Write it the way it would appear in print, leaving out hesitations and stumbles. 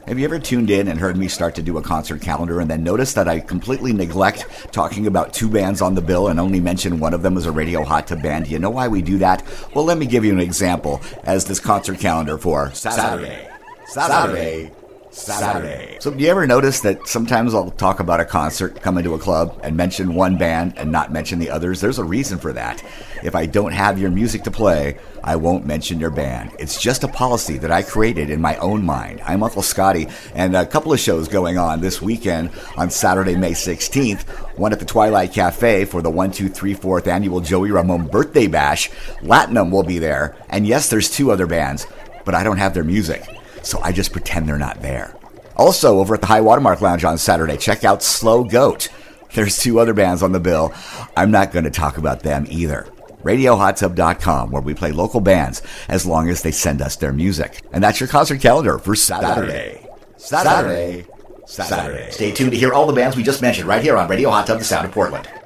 Have you ever tuned in and heard me start to do a concert calendar and then noticed that I completely neglect talking about two bands on the bill and only mention one of them as a Radio Hot Tub band? Do you know why we do that? Well, let me give you an example as this concert calendar for Saturday. So do you ever notice that sometimes I'll talk about a concert, come into a club, and mention one band and not mention the others? There's a reason for that. If I don't have your music to play, I won't mention your band. It's just a policy that I created in my own mind. I'm Uncle Scotty, and a couple of shows going on this weekend on Saturday, May 16th. One at the Twilight Cafe for the 1, 2, 3, 4th annual Joey Ramone Birthday Bash. Latinum will be there. And yes, there's two other bands, but I don't have their music. So I just pretend they're not there. Also, over at the High Watermark Lounge on Saturday, check out Slow Goat. There's two other bands on the bill. I'm not going to talk about them either. RadioHotTub.com, where we play local bands as long as they send us their music. And that's your concert calendar for Saturday. Stay tuned to hear all the bands we just mentioned right here on Radio Hot Tub, the Sound of Portland.